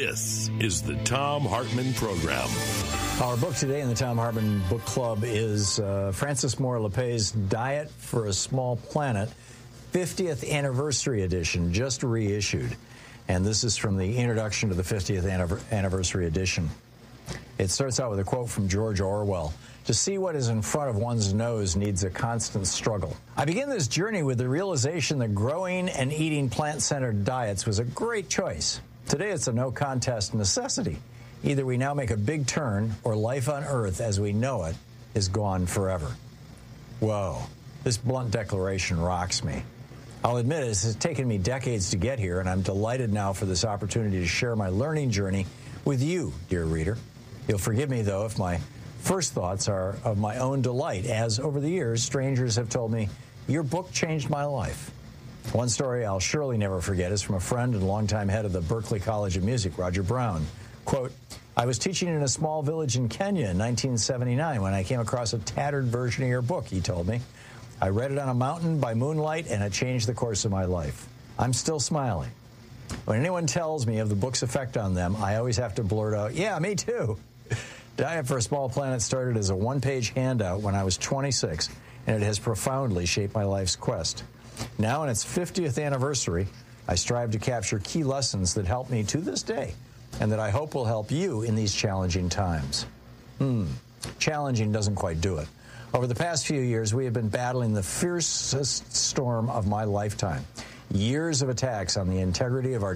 This is the Thom Hartmann Program. Our book today in the Thom Hartmann Book Club is Frances Moore Lappé's Diet for a Small Planet, 50th Anniversary Edition, just reissued. And this is from the introduction to the 50th Anniversary Edition. It starts out with a quote from George Orwell. To see what is in front of one's nose needs a constant struggle. I begin this journey with the realization that growing and eating plant-centered diets was a great choice. Today it's a no-contest necessity. Either we now make a big turn, or life on Earth as we know it is gone forever. Whoa, this blunt declaration rocks me. I'll admit it has taken me decades to get here, and I'm delighted now for this opportunity to share my learning journey with you, dear reader. You'll forgive me, though, if my first thoughts are of my own delight, as over the years, strangers have told me, your book changed my life. One story I'll surely never forget is from a friend and longtime head of the Berklee College of Music, Roger Brown. Quote, I was teaching in a small village in Kenya in 1979 when I came across a tattered version of your book, he told me. I read it on a mountain by moonlight, and it changed the course of my life. I'm still smiling. When anyone tells me of the book's effect on them, I always have to blurt out, yeah, me too. Diet for a Small Planet started as a one-page handout when I was 26, and it has profoundly shaped my life's quest. Now, in its 50th anniversary, I strive to capture key lessons that help me to this day, and that I hope will help you in these challenging times. Challenging doesn't quite do it. Over the past few years, we have been battling the fiercest storm of my lifetime. Years of attacks on the integrity of our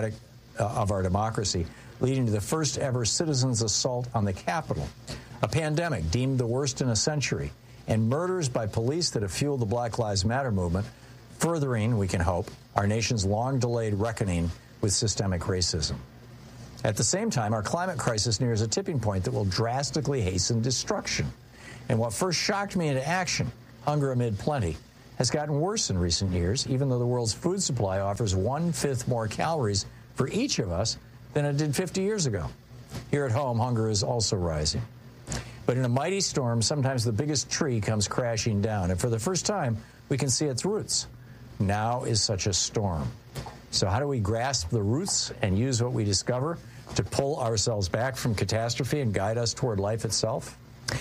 democracy, leading to the first ever citizens' assault on the Capitol, a pandemic deemed the worst in a century, and murders by police that have fueled the Black Lives Matter movement, furthering, we can hope, our nation's long-delayed reckoning with systemic racism. At the same time, our climate crisis nears a tipping point that will drastically hasten destruction. And what first shocked me into action, hunger amid plenty, has gotten worse in recent years, even though the world's food supply offers 1/5 more calories for each of us than it did 50 years ago. Here at home, hunger is also rising. But in a mighty storm, sometimes the biggest tree comes crashing down, and for the first time, we can see its roots. Now is such a storm. So how do we grasp the roots and use what we discover to pull ourselves back from catastrophe and guide us toward life itself?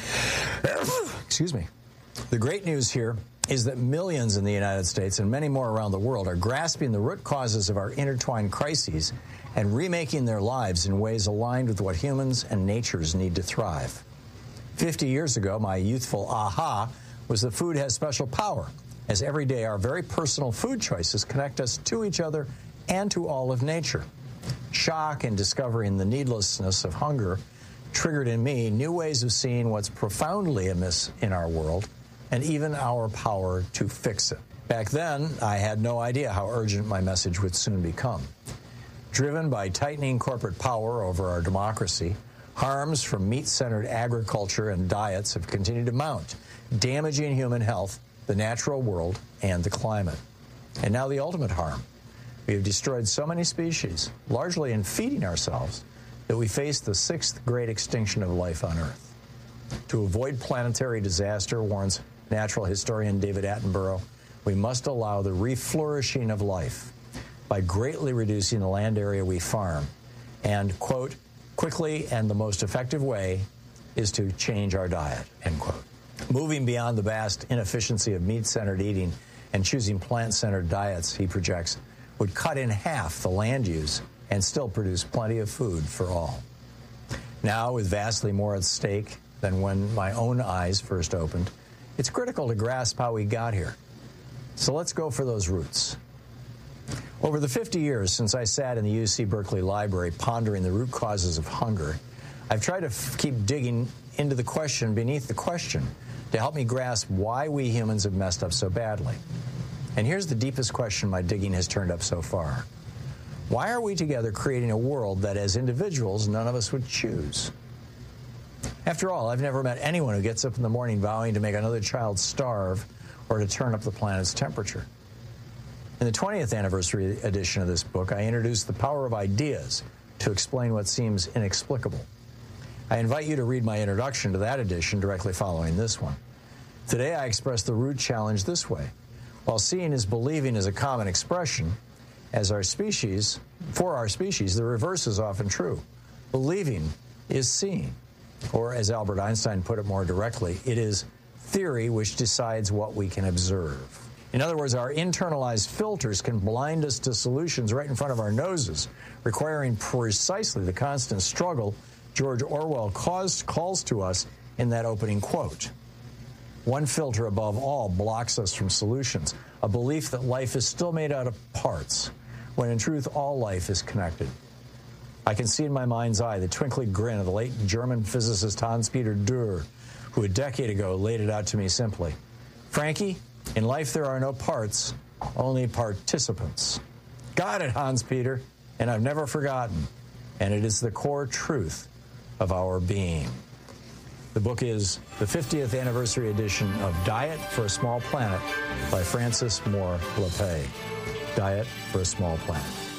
Excuse me. The great news here is that millions in the United States and many more around the world are grasping the root causes of our intertwined crises and remaking their lives in ways aligned with what humans and natures need to thrive. 50 years ago, my youthful aha was that food has special power, as every day our very personal food choices connect us to each other and to all of nature. Shock in discovering the needlessness of hunger triggered in me new ways of seeing what's profoundly amiss in our world and even our power to fix it. Back then, I had no idea how urgent my message would soon become. Driven by tightening corporate power over our democracy, harms from meat-centered agriculture and diets have continued to mount, damaging human health, the natural world, and the climate. And now the ultimate harm. We have destroyed so many species, largely in feeding ourselves, that we face the 6th great extinction of life on Earth. To avoid planetary disaster, warns natural historian David Attenborough, we must allow the reflourishing of life by greatly reducing the land area we farm. And, quote, quickly and the most effective way is to change our diet, end quote. Moving beyond the vast inefficiency of meat-centered eating and choosing plant-centered diets, he projects, would cut in half the land use and still produce plenty of food for all. Now, with vastly more at stake than when my own eyes first opened, it's critical to grasp how we got here. So let's go for those roots. Over the 50 years since I sat in the UC Berkeley Library pondering the root causes of hunger, I've tried to keep digging into the question beneath the question to help me grasp why we humans have messed up so badly. And here's the deepest question my digging has turned up so far. Why are we together creating a world that as individuals none of us would choose? After all, I've never met anyone who gets up in the morning vowing to make another child starve or to turn up the planet's temperature. In the 20th anniversary edition of this book, I introduced the power of ideas to explain what seems inexplicable. I invite you to read my introduction to that edition directly following this one. Today, I express the root challenge this way. While seeing is believing is a common expression, as our species, For our species, the reverse is often true. Believing is seeing. Or, as Albert Einstein put it more directly, it is theory which decides what we can observe. In other words, our internalized filters can blind us to solutions right in front of our noses, requiring precisely the constant struggle George Orwell calls to us in that opening quote. One filter above all blocks us from solutions, a belief that life is still made out of parts, when in truth all life is connected. I can see in my mind's eye the twinkling grin of the late German physicist Hans-Peter Dürr, who a decade ago laid it out to me simply. Frankie, in life there are no parts, only participants. Got it, Hans-Peter, and I've never forgotten. And it is the core truth of our being. The book is the 50th anniversary edition of Diet for a Small Planet by Frances Moore Lappé. Diet for a Small Planet.